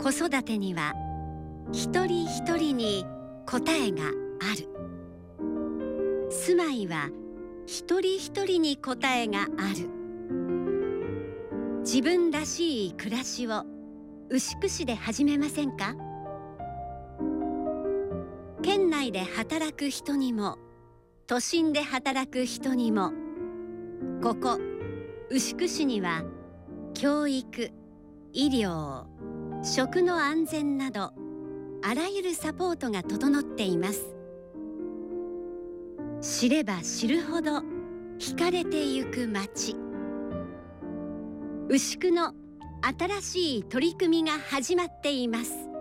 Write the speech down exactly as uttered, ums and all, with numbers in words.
子育てには一人一人に答えがある。住まいは一人一人に答えがある。自分らしい暮らしを牛久市で始めませんか？県内で働く人にも都心で働く人にも、ここ牛久市には教育、医療、食の安全などあらゆるサポートが整っています。知れば知るほど惹かれてゆく街、牛久の新しい取り組みが始まっています。